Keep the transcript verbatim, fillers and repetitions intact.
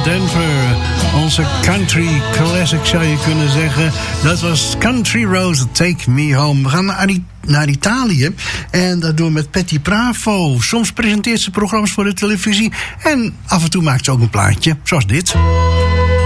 Denver. Onze country classic zou je kunnen zeggen. Dat was Country Roads, Take Me Home. We gaan naar, naar Italië. En dat doen we met Patty Bravo. Soms presenteert ze programma's voor de televisie. En af en toe maakt ze ook een plaatje, zoals dit.